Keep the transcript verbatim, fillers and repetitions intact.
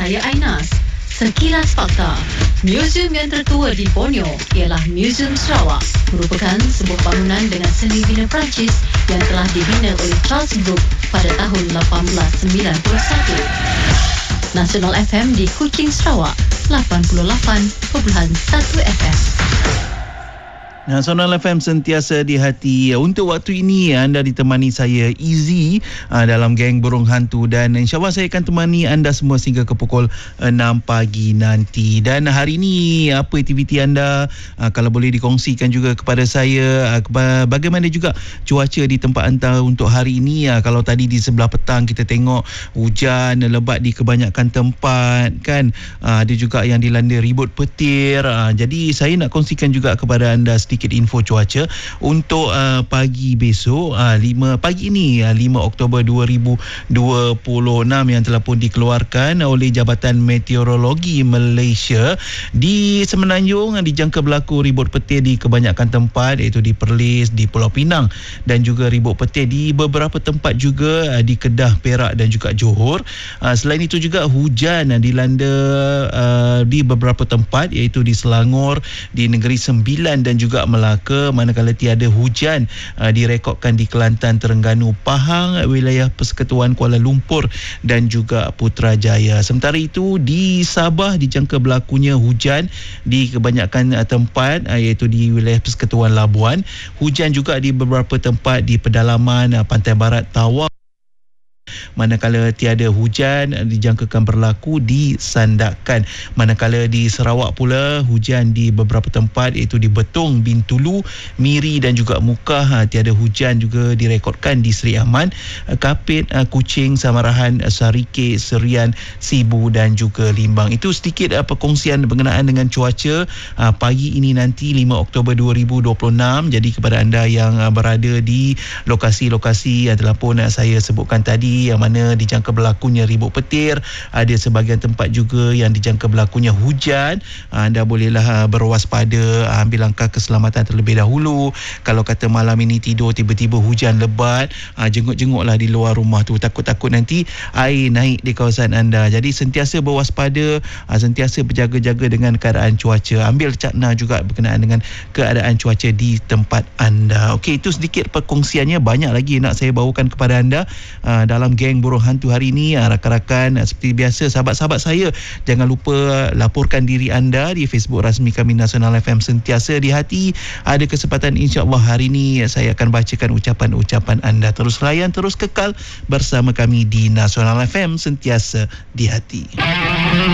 Cahaya Ainas. Sekilas fakta. Museum yang tertua di Borneo ialah Museum Sarawak, merupakan sebuah bangunan dengan seni bina Perancis yang telah dibina oleh Charles Brooke pada tahun lapan belas sembilan puluh satu. Nasional F M di Kuching, Sarawak, lapan puluh lapan perpuluhan satu F M. Nasional F M sentiasa di hati. Untuk waktu ini anda ditemani saya Izzy dalam geng Burung Hantu, dan insyaAllah saya akan temani anda semua sehingga ke pukul enam pagi nanti. Dan hari ini apa aktiviti anda, kalau boleh dikongsikan juga kepada saya. Bagaimana juga cuaca di tempat anda untuk hari ini? Kalau tadi di sebelah petang kita tengok hujan lebat di kebanyakan tempat kan, ada juga yang dilanda ribut petir. Jadi saya nak kongsikan juga kepada anda sedikit sedikit info cuaca untuk uh, pagi besok, uh, lima pagi ini, uh, lima Oktober dua ribu dua puluh enam, yang telah pun dikeluarkan oleh Jabatan Meteorologi Malaysia. Di Semenanjung dijangka berlaku ribut petir di kebanyakan tempat, iaitu di Perlis, di Pulau Pinang, dan juga ribut petir di beberapa tempat juga uh, di Kedah, Perak dan juga Johor. Uh, selain itu juga hujan uh, dilanda uh, di beberapa tempat, iaitu di Selangor, di Negeri Sembilan dan juga Melaka, manakala tiada hujan uh, direkodkan di Kelantan, Terengganu, Pahang, wilayah Persekutuan Kuala Lumpur dan juga Putrajaya. Sementara itu di Sabah dijangka berlakunya hujan di kebanyakan uh, tempat, uh, iaitu di wilayah Persekutuan Labuan. Hujan juga di beberapa tempat di pedalaman uh, Pantai Barat Tawau. Manakala tiada hujan dijangkakan berlaku di Sandakan. Manakala di Sarawak pula hujan di beberapa tempat, iaitu di Betong, Bintulu, Miri dan juga Mukah. Tiada hujan juga direkodkan di Seri Aman, Kapit, Kuching, Samarahan, Sarike, Serian, Sibu dan juga Limbang. Itu sedikit perkongsian berkenaan dengan cuaca pagi ini nanti lima Oktober dua ribu dua puluh enam. Jadi kepada anda yang berada di lokasi-lokasi yang telah pun saya sebutkan tadi, yang mana dijangka berlakunya ribut petir, ada sebahagian tempat juga yang dijangka berlakunya hujan, anda bolehlah berwaspada, ambil langkah keselamatan terlebih dahulu. Kalau kata malam ini tidur tiba-tiba hujan lebat, jenguk-jenguklah di luar rumah tu, takut-takut nanti air naik di kawasan anda. Jadi sentiasa berwaspada, sentiasa berjaga-jaga dengan keadaan cuaca. Ambil cakna juga berkenaan dengan keadaan cuaca di tempat anda. Okey, itu sedikit perkongsiannya. Banyak lagi nak saya bawakan kepada anda dalam geng Burung Hantu hari ini. Rakan-rakan, seperti biasa, sahabat-sahabat saya, jangan lupa laporkan diri anda di Facebook rasmi kami Nasional F M sentiasa di hati. Ada kesempatan insya-Allah hari ini saya akan bacakan ucapan-ucapan anda. Terus layan, terus kekal bersama kami di Nasional F M sentiasa di hati.